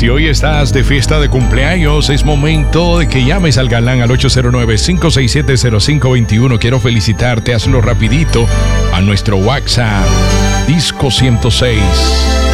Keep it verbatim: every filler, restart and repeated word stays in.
Si hoy estás de fiesta de cumpleaños, es momento de que llames al galán al ocho cero nueve, cinco seis siete, cero cinco dos uno. Quiero felicitarte, hazlo rapidito a nuestro WhatsApp Disco ciento seis.